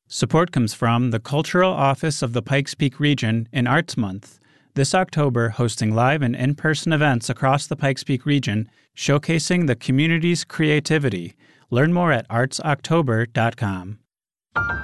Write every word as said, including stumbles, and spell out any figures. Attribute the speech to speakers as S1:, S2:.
S1: Support comes from the Cultural Office of the Pikes Peak Region in Arts Month, this October hosting live and in-person events across the Pikes Peak region showcasing the community's creativity. Learn more at arts october dot com.